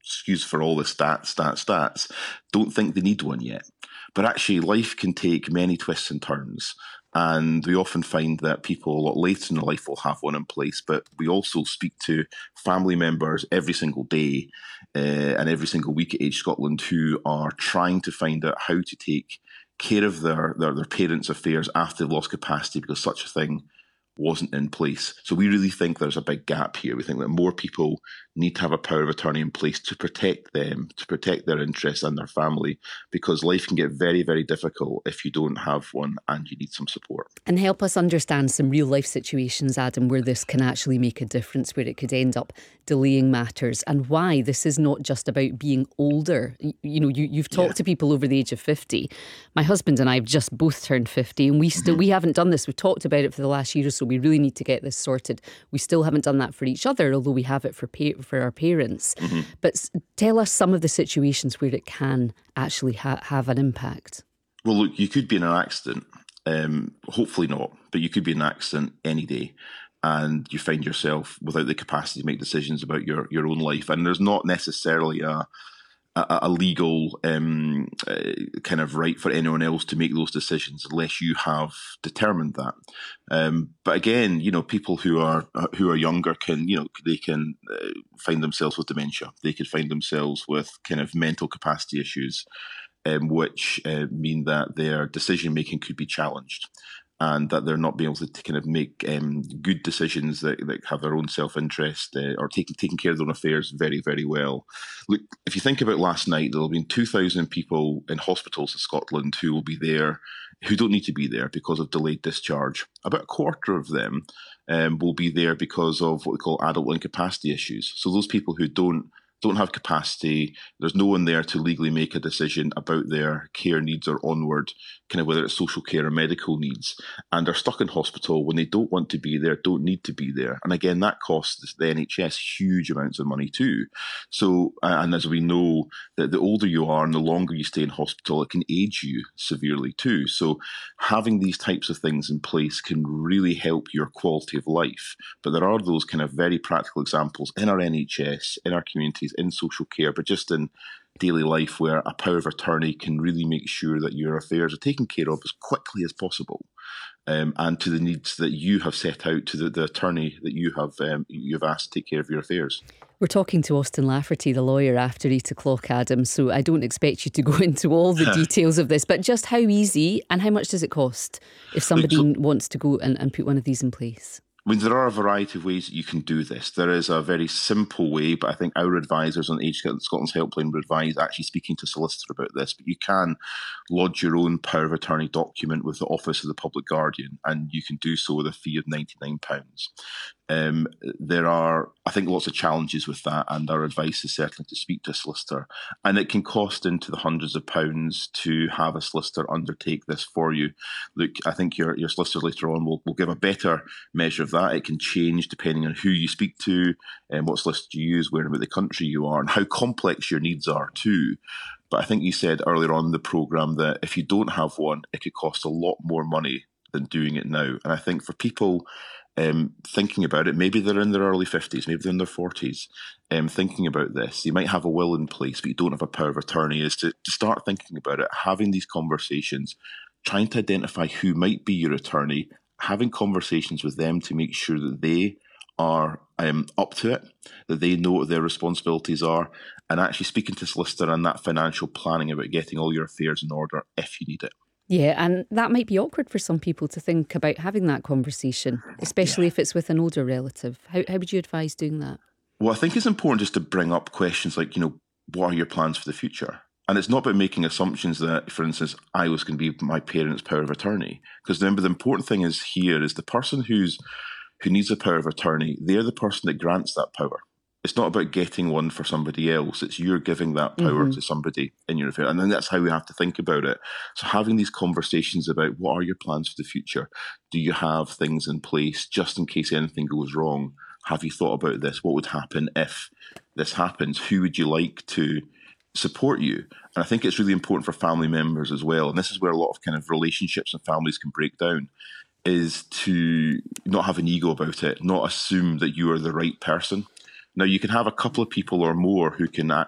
excuse for all the stats, don't think they need one yet. But actually, life can take many twists and turns. And we often find that people a lot later in their life will have one in place, but we also speak to family members every single day and every single week at Age Scotland who are trying to find out how to take care of their parents' affairs after they've lost capacity because such a thing wasn't in place. So we really think there's a big gap here. We think that more people need to have a power of attorney in place to protect them, to protect their interests and their family, because life can get very, very difficult if you don't have one and you need some support. And help us understand some real life situations, Adam, where this can actually make a difference, where it could end up delaying matters, and why this is not just about being older. You've talked to people over the age of 50. My husband and I have just both turned 50, and we haven't done this. We've talked about it for the last year or so. We really need to get this sorted. We still haven't done that for each other, although we have it for our parents. But tell us some of the situations where it can actually have an impact. Well, look, you could be in an accident. Hopefully not, but you could be in an accident any day and you find yourself without the capacity to make decisions about your own life. And there's not necessarily a legal kind of right for anyone else to make those decisions unless you have determined that. But again, people who are younger can find themselves with dementia. They could find themselves with kind of mental capacity issues, which mean that their decision making could be challenged, and that they're not being able to kind of make good decisions that have their own self-interest or taking care of their own affairs very, very well. Look, if you think about last night, there will have been 2,000 people in hospitals in Scotland who will be there, who don't need to be there because of delayed discharge. About a quarter of them will be there because of what we call adult incapacity issues. So those people who don't have capacity, there's no one there to legally make a decision about their care needs or onward, kind of whether it's social care or medical needs, and are stuck in hospital when they don't want to be there, don't need to be there. And again, that costs the NHS huge amounts of money too. So, and as we know, that the older you are and the longer you stay in hospital, it can age you severely too. So having these types of things in place can really help your quality of life. But there are those kind of very practical examples in our NHS, in our communities, in social care, but just in daily life where a power of attorney can really make sure that your affairs are taken care of as quickly as possible, and to the needs that you have set out to the attorney that you've asked to take care of your affairs. We're talking to Austin Lafferty, the lawyer, after 8 o'clock, Adam, so I don't expect you to go into all the details of this, but just how easy and how much does it cost if somebody wants to go and put one of these in place? I mean, there are a variety of ways that you can do this. There is a very simple way, but I think our advisors on Age Scotland's helpline would advise actually speaking to a solicitor about this. But you can lodge your own power of attorney document with the Office of the Public Guardian, and you can do so with a fee of £99. There are, I think, lots of challenges with that, and our advice is certainly to speak to a solicitor. And it can cost into the hundreds of pounds to have a solicitor undertake this for you. Look, I think your solicitor later on will give a better measure of that. It can change depending on who you speak to and what solicitor you use, where about the country you are, and how complex your needs are too. But I think you said earlier on in the programme that if you don't have one, it could cost a lot more money than doing it now. And I think for people thinking about it, maybe they're in their early 50s, maybe they're in their 40s, thinking about this, you might have a will in place, but you don't have a power of attorney, is to start thinking about it, having these conversations, trying to identify who might be your attorney, having conversations with them to make sure that they are up to it, that they know what their responsibilities are, and actually speaking to a solicitor and that financial planning about getting all your affairs in order if you need it. Yeah, and that might be awkward for some people to think about having that conversation, especially if it's with an older relative. How would you advise doing that? Well, I think it's important just to bring up questions like, what are your plans for the future? And it's not about making assumptions that, for instance, I was going to be my parents' power of attorney. Because remember, the important thing is the person who needs a power of attorney, they're the person that grants that power. It's not about getting one for somebody else. It's you're giving that power to somebody in your affair. And then that's how we have to think about it. So having these conversations about what are your plans for the future? Do you have things in place just in case anything goes wrong? Have you thought about this? What would happen if this happens? Who would you like to support you? And I think it's really important for family members as well. And this is where a lot of kind of relationships and families can break down, is to not have an ego about it, not assume that you are the right person. Now, you can have a couple of people or more who can